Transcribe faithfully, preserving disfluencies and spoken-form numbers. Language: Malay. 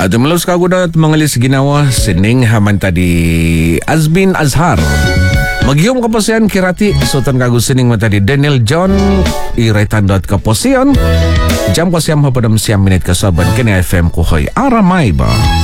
Uh, Tumelos ka na at mga lis ginawa sining haman tadi Azbin Azhar. Magyom ka po siyan kirati sutan ka gusining matadi Daniel John iretandot ka po siyan. Jam ko siyam hapadam siyam minit kasaban kini F M ko hoy aramay ba?